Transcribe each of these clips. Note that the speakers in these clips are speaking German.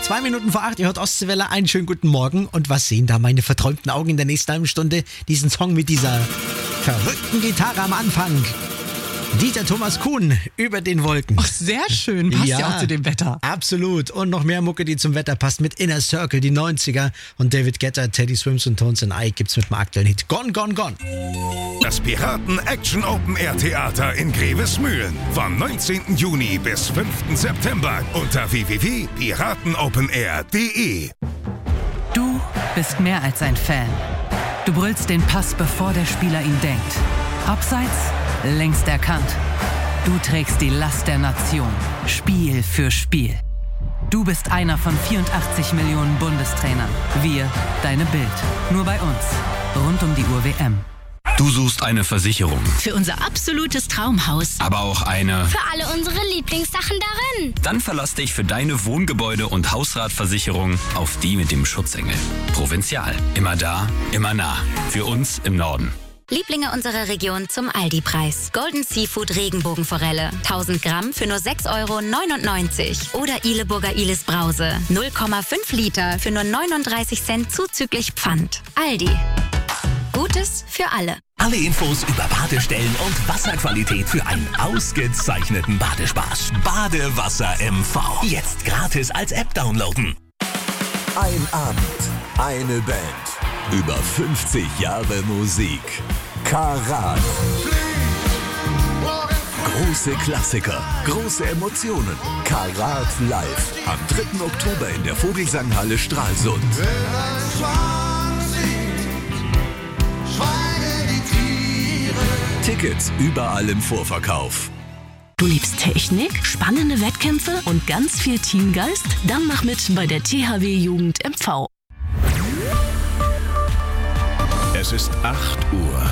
2 Minuten vor 8, ihr hört Ostseewelle, einen schönen guten Morgen. Und was sehen da meine verträumten Augen in der nächsten halben Stunde? Diesen Song mit dieser verrückten Gitarre am Anfang. Dieter Thomas Kuhn, über den Wolken. Ach, sehr schön. Passt ja auch zu dem Wetter. Absolut. Und noch mehr Mucke, die zum Wetter passt, mit Inner Circle, die 90er. Und David Guetta, Teddy Swims und Tones and I gibt's mit dem aktuellen Hit Gone, Gone, Gone. Das Piraten-Action-Open-Air-Theater in Grevesmühlen. Vom 19. Juni bis 5. September unter www.piratenopenair.de. Du bist mehr als ein Fan. Du brüllst den Pass, bevor der Spieler ihn denkt. Abseits, längst erkannt. Du trägst die Last der Nation, Spiel für Spiel. Du bist einer von 84 Millionen Bundestrainern. Wir, deine Bild. Nur bei uns. Rund um die Uhr WM. Du suchst eine Versicherung. Für unser absolutes Traumhaus. Aber auch eine... Für alle unsere Lieblingssachen darin. Dann verlass dich für deine Wohngebäude- und Hausratversicherung auf die mit dem Schutzengel. Provinzial. Immer da, immer nah. Für uns im Norden. Lieblinge unserer Region zum Aldi-Preis. Golden Seafood Regenbogenforelle. 1000 Gramm für nur 6,99 €. Oder Ileburger Ilis Brause. 0,5 Liter für nur 39 Cent zuzüglich Pfand. Aldi. Gutes für alle. Alle Infos über Badestellen und Wasserqualität für einen ausgezeichneten Badespaß. Badewasser MV. Jetzt gratis als App downloaden. Ein Abend, eine Band. Über 50 Jahre Musik. Karat. Große Klassiker, große Emotionen. Karat live. Am 3. Oktober in der Vogelsanghalle Stralsund. Tickets überall im Vorverkauf. Du liebst Technik, spannende Wettkämpfe und ganz viel Teamgeist? Dann mach mit bei der THW Jugend MV. Es ist 8 Uhr.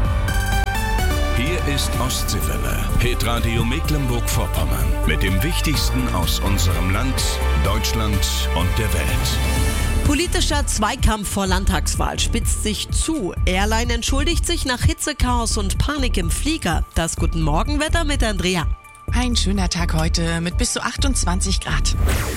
Hier ist Ostseewelle, Hitradio Mecklenburg-Vorpommern. Mit dem Wichtigsten aus unserem Land, Deutschland und der Welt. Politischer Zweikampf vor Landtagswahl spitzt sich zu. Airline entschuldigt sich nach Hitzechaos und Panik im Flieger. Das Guten Morgenwetter mit Andrea. Ein schöner Tag heute mit bis zu 28 Grad.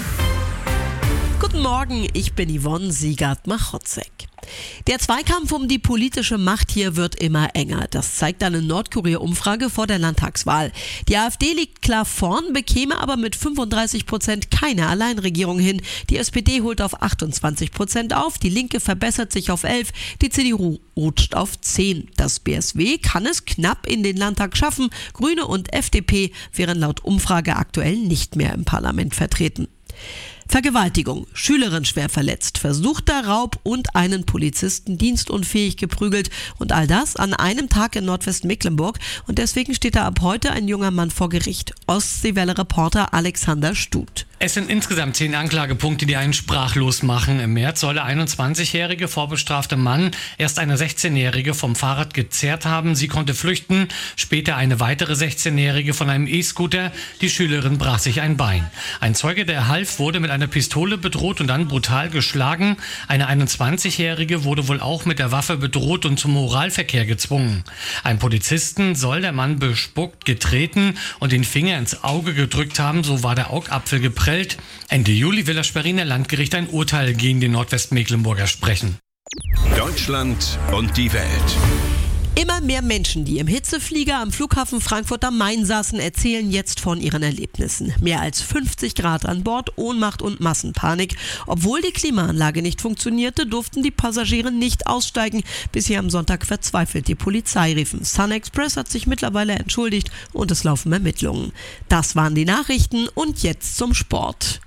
Guten Morgen, ich bin Yvonne Siegert-Machotzek. Der Zweikampf um die politische Macht hier wird immer enger. Das zeigt eine Nordkorea-Umfrage vor der Landtagswahl. Die AfD liegt klar vorn, bekäme aber mit 35% keine Alleinregierung hin. Die SPD holt auf 28% auf, die Linke verbessert sich auf 11%, die CDU rutscht auf 10%. Das BSW kann es knapp in den Landtag schaffen. Grüne und FDP wären laut Umfrage aktuell nicht mehr im Parlament vertreten. Vergewaltigung, Schülerin schwer verletzt, versuchter Raub und einen Polizisten dienstunfähig geprügelt und all das an einem Tag in Nordwestmecklenburg und deswegen steht da ab heute ein junger Mann vor Gericht. Ostseewelle-Reporter Alexander Stut. Es sind insgesamt 10 Anklagepunkte, die einen sprachlos machen. Im März soll der 21-jährige vorbestrafte Mann erst eine 16-jährige vom Fahrrad gezerrt haben. Sie konnte flüchten. Später eine weitere 16-jährige von einem E-Scooter. Die Schülerin brach sich ein Bein. Ein Zeuge, der half, wurde mit einer Pistole bedroht und dann brutal geschlagen. Eine 21-jährige wurde wohl auch mit der Waffe bedroht und zum Oralverkehr gezwungen. Ein Polizisten soll der Mann bespuckt, getreten und den Finger ins Auge gedrückt haben. So war der Augapfel geprellt. Ende Juli will das Schweriner Landgericht ein Urteil gegen den Nordwestmecklenburger sprechen. Deutschland und die Welt. Immer mehr Menschen, die im Hitzeflieger am Flughafen Frankfurt am Main saßen, erzählen jetzt von ihren Erlebnissen. Mehr als 50 Grad an Bord, Ohnmacht und Massenpanik. Obwohl die Klimaanlage nicht funktionierte, durften die Passagiere nicht aussteigen, bis sie am Sonntag verzweifelt die Polizei riefen. Sun Express hat sich mittlerweile entschuldigt und es laufen Ermittlungen. Das waren die Nachrichten und jetzt zum Sport.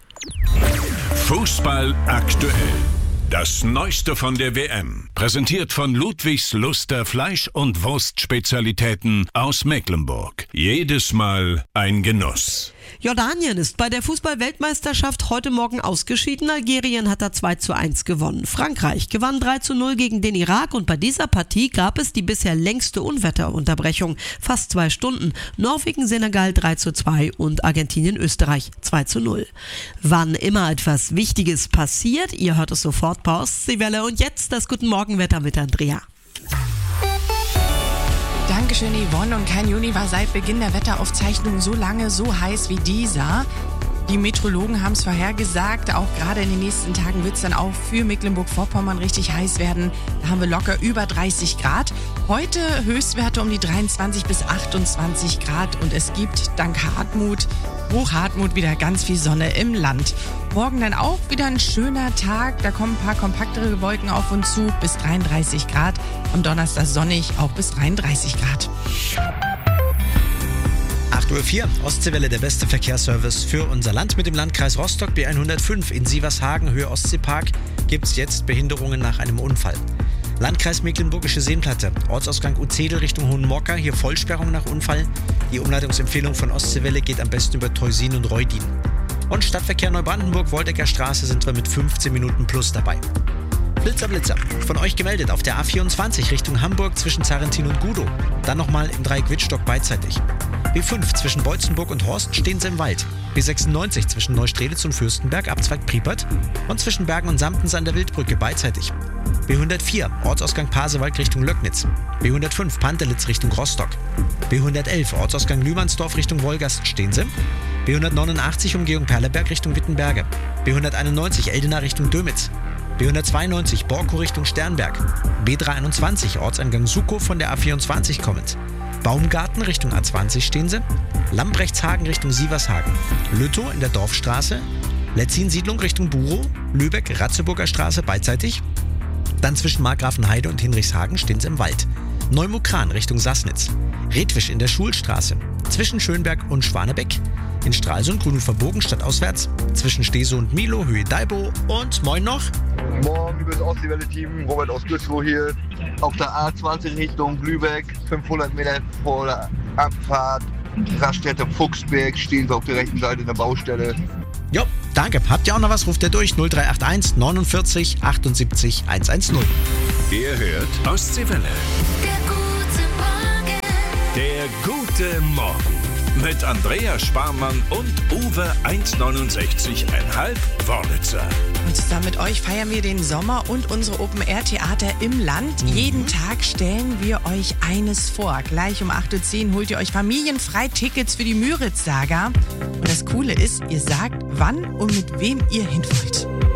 Fußball aktuell. Das Neueste von der WM, präsentiert von Ludwigs Luster Fleisch- und Wurstspezialitäten aus Mecklenburg. Jedes Mal ein Genuss. Jordanien ist bei der Fußball-Weltmeisterschaft heute Morgen ausgeschieden. Algerien hat da 2:1 gewonnen. Frankreich gewann 3:0 gegen den Irak und bei dieser Partie gab es die bisher längste Unwetterunterbrechung. Fast 2 Stunden. Norwegen, Senegal 3:2 und Argentinien, Österreich 2:0. Wann immer etwas Wichtiges passiert, ihr hört es sofort bei Ostseewelle und jetzt das Guten Morgenwetter mit Andrea. Dankeschön, Yvonne. Und kein Juni war seit Beginn der Wetteraufzeichnung so lange so heiß wie dieser. Die Meteorologen haben es vorhergesagt, auch gerade in den nächsten Tagen wird es dann auch für Mecklenburg-Vorpommern richtig heiß werden. Da haben wir locker über 30 Grad. Heute Höchstwerte um die 23 bis 28 Grad und es gibt dank Hochhartmut wieder ganz viel Sonne im Land. Morgen dann auch wieder ein schöner Tag, da kommen ein paar kompaktere Wolken auf uns zu, bis 33 Grad. Am Donnerstag sonnig, auch bis 33 Grad. 8:04 Uhr, Ostseewelle, der beste Verkehrsservice für unser Land mit dem Landkreis Rostock. B105 in Sievershagen, Höhe Ostseepark, gibt es jetzt Behinderungen nach einem Unfall. Landkreis Mecklenburgische Seenplatte, Ortsausgang Uzzedel Richtung Hohenmokka, hier Vollsperrung nach Unfall. Die Umleitungsempfehlung von Ostseewelle geht am besten über Teusin und Reudin. Und Stadtverkehr Neubrandenburg-Woldecker Straße sind wir mit 15 Minuten plus dabei. Blitzer, von euch gemeldet auf der A24 Richtung Hamburg zwischen Zarentin und Gudow. Dann nochmal im Dreieck Wittstock beidseitig. B5 zwischen Beutzenburg und Horst stehen sie im Wald. B96 zwischen Neustrelitz und Fürstenberg, Abzweig Priepert. Und zwischen Bergen und Samptens an der Wildbrücke beidseitig. B104 Ortsausgang Pasewalk Richtung Löcknitz. B105 Pantelitz Richtung Rostock. B111 Ortsausgang Lühmannsdorf Richtung Wolgast stehen sie. B189 Umgehung Perleberg Richtung Wittenberge. B191 Eldena Richtung Dömitz. B192 Borko Richtung Sternberg. B321 Ortseingang Sukow von der A24 kommend. Baumgarten Richtung A20 stehen sie. Lambrechtshagen Richtung Sievershagen. Lüttow in der Dorfstraße. Letzin-Siedlung Richtung Burow. Lübeck Ratzeburger Straße beidseitig. Dann zwischen Markgrafenheide und Hinrichshagen stehen sie im Wald. Neumukran Richtung Sassnitz. Redwisch in der Schulstraße. Zwischen Schönberg und Schwanebeck. In Stralsund Grünhofer Bogen stadtauswärts. Zwischen Stesow und Milo, Höhe Daibo. Und moin noch. Morgen, liebes Ostseewelle-Team, Robert aus Güstrow hier. Auf der A20 Richtung Lübeck, 500 Meter vor der Abfahrt, Raststätte Fuchsberg, stehen wir auf der rechten Seite in der Baustelle. Jo, danke. Habt ihr auch noch was? Ruft ihr durch 0381 49 78 110. Ihr hört Ostseewelle. Der gute Morgen. Mit Andrea Sparmann und Uwe 1,69,5 Wörlitzer. Und zusammen mit euch feiern wir den Sommer und unsere Open-Air-Theater im Land. Jeden Tag stellen wir euch eines vor. Gleich um 8:10 Uhr holt ihr euch familienfrei Tickets für die Müritz-Saga. Und das Coole ist, ihr sagt, wann und mit wem ihr hin wollt.